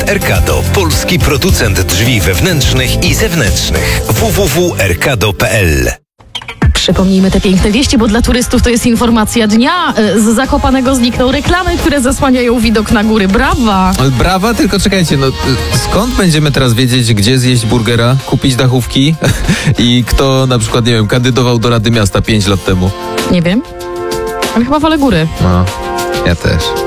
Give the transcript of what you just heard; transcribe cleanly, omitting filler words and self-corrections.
Erkado, polski producent drzwi wewnętrznych i zewnętrznych. www.erkado.pl. Przypomnijmy te piękne wieści, bo dla turystów to jest informacja dnia. Z Zakopanego znikną reklamy, które zasłaniają widok na góry. Brawa! Brawa, tylko czekajcie, skąd będziemy teraz wiedzieć, gdzie zjeść burgera, kupić dachówki i kto na przykład, nie wiem, kandydował do Rady Miasta 5 lat temu? Nie wiem, ale chyba wolę góry. No, ja też.